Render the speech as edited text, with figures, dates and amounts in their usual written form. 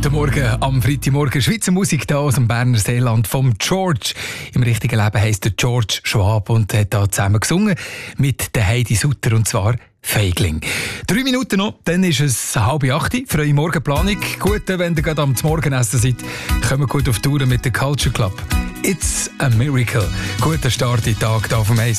Guten Morgen am Freitagmorgen. Schweizer Musik hier aus dem Berner Seeland vom George. Im richtigen Leben heisst der George Schwab und hat da zusammen gesungen mit der Heidi Sutter, und zwar Feigling. 3 Minuten noch, dann ist es 7:30. Freie Morgenplanung. Gut, wenn ihr gerade am Morgenessen seid, kommt gut auf Tour mit der Culture Club. It's a Miracle. Guter Start in den Tag hier vom Eis.